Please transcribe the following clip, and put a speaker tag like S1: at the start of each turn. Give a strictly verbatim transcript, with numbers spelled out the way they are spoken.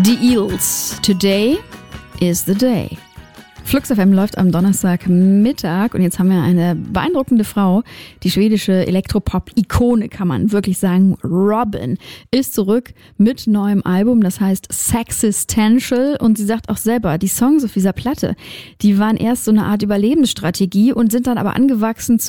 S1: Die Eels. Today is the day. Flux F M läuft am Donnerstagmittag und jetzt haben wir eine beeindruckende Frau. Die schwedische Elektropop-Ikone, kann man wirklich sagen. Robyn ist zurück mit neuem Album, das heißt Sexistential, und sie sagt auch selber, die Songs auf dieser Platte, die waren erst so eine Art Überlebensstrategie und sind dann aber angewachsen